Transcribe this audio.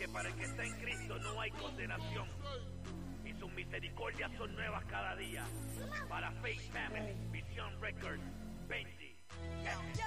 porque para el que está en Cristo no hay condenación. Y sus misericordias son nuevas cada día. Para Faith Family, Vision Records,